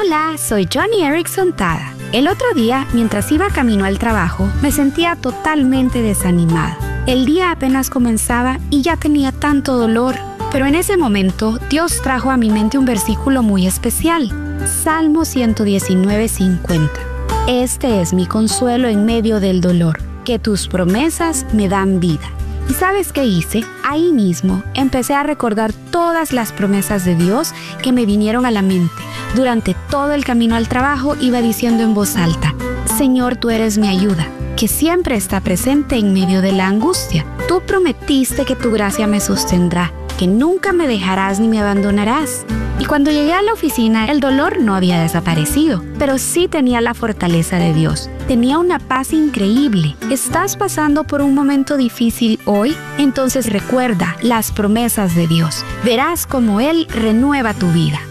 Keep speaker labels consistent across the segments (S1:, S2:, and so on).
S1: Hola, soy Johnny Erickson Tada. El otro día, mientras iba camino al trabajo, me sentía totalmente desanimada. El día apenas comenzaba y ya tenía tanto dolor. Pero en ese momento, Dios trajo a mi mente un versículo muy especial. Salmo 119:50. Este es mi consuelo en medio del dolor, que tus promesas me dan vida. ¿Y sabes qué hice? Ahí mismo empecé a recordar todas las promesas de Dios que me vinieron a la mente. Durante todo el camino al trabajo iba diciendo en voz alta: Señor, tú eres mi ayuda, que siempre está presente en medio de la angustia. Tú prometiste que tu gracia me sostendrá, que nunca me dejarás ni me abandonarás. Y cuando llegué a la oficina, el dolor no había desaparecido, pero sí tenía la fortaleza de Dios. Tenía una paz increíble. ¿Estás pasando por un momento difícil hoy? Entonces recuerda las promesas de Dios. Verás cómo Él renueva tu vida.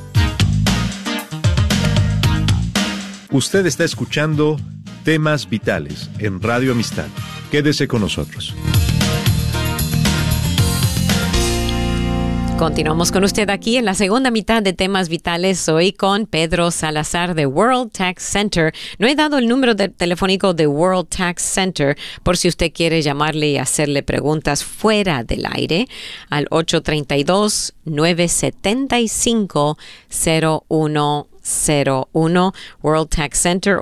S2: Usted está escuchando Temas Vitales en Radio Amistad. Quédese con nosotros.
S3: Continuamos con usted aquí en la segunda mitad de Temas Vitales, hoy con Pedro Salazar de World Tax Center. No he dado el número telefónico de World Tax Center por si usted quiere llamarle y hacerle preguntas fuera del aire al 832-975-0101. World Tax Center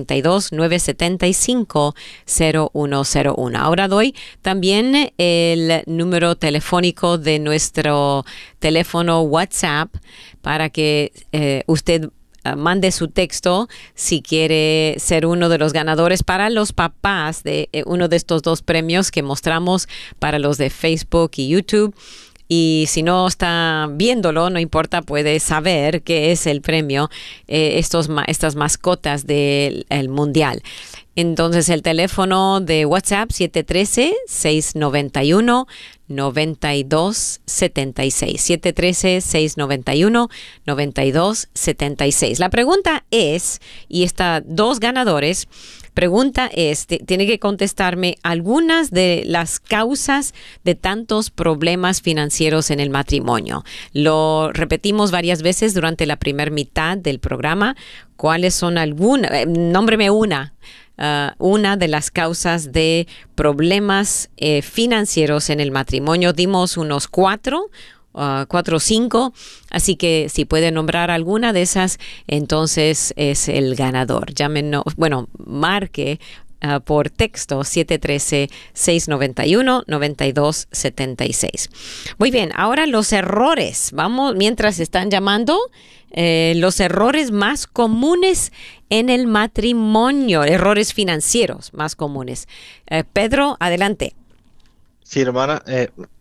S3: 832-975-0101. Ahora doy también el número telefónico de nuestro teléfono WhatsApp para que usted mande su texto si quiere ser uno de los ganadores para los papás de uno de estos dos premios que mostramos para los de Facebook y YouTube. Y si no está viéndolo, no importa, puede saber qué es el premio, estas mascotas del Mundial. Entonces, el teléfono de WhatsApp, 713-691-9276. 713-691-9276. La pregunta es, y está dos ganadores. Pregunta es, tiene que contestarme algunas de las causas de tantos problemas financieros en el matrimonio. Lo repetimos varias veces durante la primera mitad del programa. ¿Cuáles son algunas? Nómbreme una de las causas de problemas financieros en el matrimonio. Dimos unos 4 o 5, así que si puede nombrar alguna de esas, entonces es el ganador. Llámenos, marque por texto 713-691-9276. Muy bien, ahora los errores. Vamos, mientras están llamando, los errores más comunes en el matrimonio, errores financieros más comunes. Pedro, adelante.
S4: Sí, hermana,